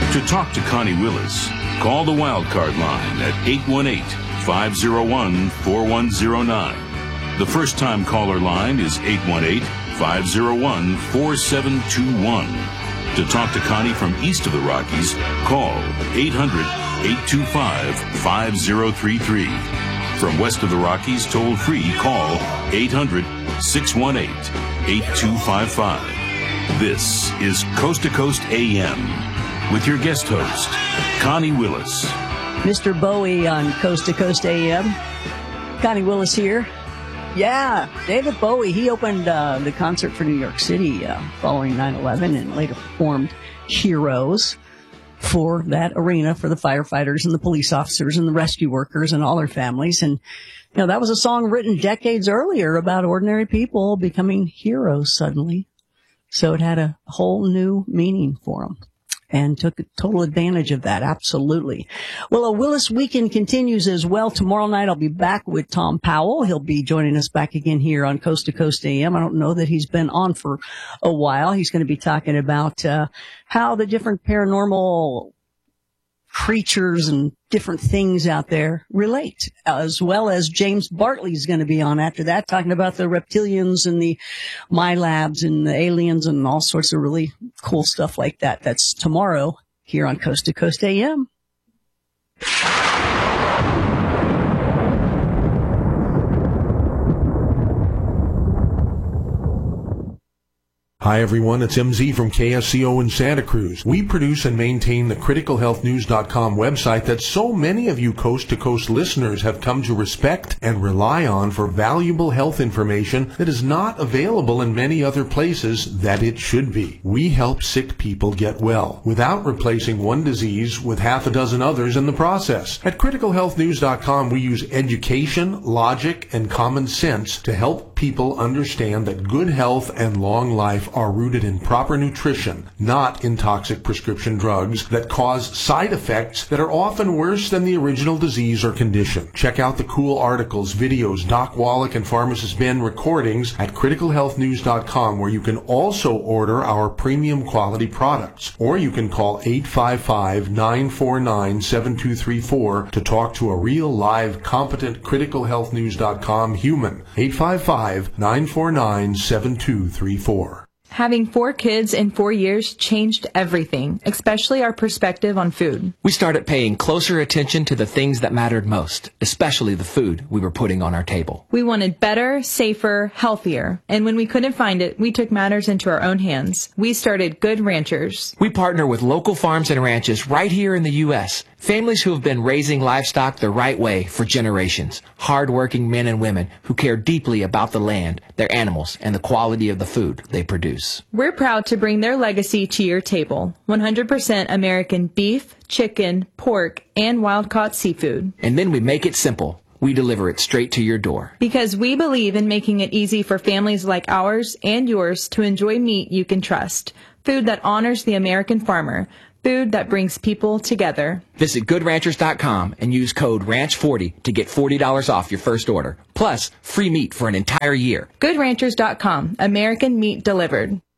To talk to Connie Willis, call the Wildcard line at 818-501-4109. The first-time caller line is 818-501-4721. To talk to Connie from east of the Rockies, call 800-825-5033. From west of the Rockies, toll-free, call 800-618-8255. This is Coast to Coast AM with your guest host, Connie Willis. Mr. Bowie on Coast to Coast AM. Connie Willis here. Yeah, David Bowie, he opened the concert for New York City following 9/11 and later performed Heroes for that arena for the firefighters and the police officers and the rescue workers and all their families. And, you know, that was a song written decades earlier about ordinary people becoming heroes suddenly. So it had a whole new meaning for them. And took total advantage of that, absolutely. Well, a Willis Weekend continues as well. Tomorrow night I'll be back with Tom Powell. He'll be joining us back again here on Coast to Coast AM. I don't know that he's been on for a while. He's going to be talking about how the different paranormal creatures and different things out there relate, as well as James Bartley's going to be on after that, talking about the reptilians and the MyLabs and the aliens and all sorts of really cool stuff like that. That's tomorrow here on Coast to Coast AM. Hi everyone, it's MZ from KSCO in Santa Cruz. We produce and maintain the criticalhealthnews.com website that so many of you coast-to-coast listeners have come to respect and rely on for valuable health information that is not available in many other places that it should be. We help sick people get well without replacing one disease with half a dozen others in the process. At criticalhealthnews.com, we use education, logic, and common sense to help people understand that good health and long life are rooted in proper nutrition, not in toxic prescription drugs that cause side effects that are often worse than the original disease or condition. Check out the cool articles, videos, Doc Wallach and Pharmacist Ben recordings at criticalhealthnews.com, where you can also order our premium quality products. Or you can call 855-949-7234 to talk to a real live competent criticalhealthnews.com human. 855-949-7234. Having 4 kids in 4 years changed everything, especially our perspective on food. We started paying closer attention to the things that mattered most, especially the food we were putting on our table. We wanted better, safer, healthier. And when we couldn't find it, we took matters into our own hands. We started Good Ranchers. We partner with local farms and ranches right here in the U.S., families who have been raising livestock the right way for generations. Hard-working men and women who care deeply about the land, their animals, and the quality of the food they produce. We're proud to bring their legacy to your table. 100% American beef, chicken, pork, and wild-caught seafood. And then we make it simple. We deliver it straight to your door. Because we believe in making it easy for families like ours and yours to enjoy meat you can trust. Food that honors the American farmer. Food that brings people together. Visit GoodRanchers.com and use code RANCH40 to get $40 off your first order. Plus, free meat for an entire year. GoodRanchers.com. American meat delivered.